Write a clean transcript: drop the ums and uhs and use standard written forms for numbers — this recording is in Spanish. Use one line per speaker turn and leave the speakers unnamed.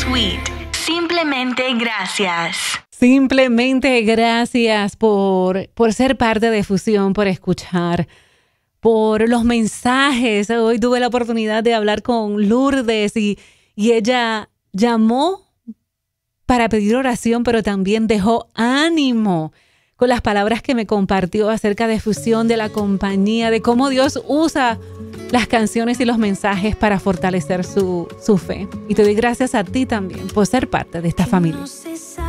Suite. Simplemente gracias.
Simplemente gracias por ser parte de Fusión, por escuchar, por los mensajes. Hoy tuve la oportunidad de hablar con Lourdes y ella llamó para pedir oración, pero también dejó ánimo con las palabras que me compartió acerca de Fusión, de la compañía, de cómo Dios usa las canciones y los mensajes para fortalecer su fe. Y te doy gracias a ti también por ser parte de esta familia.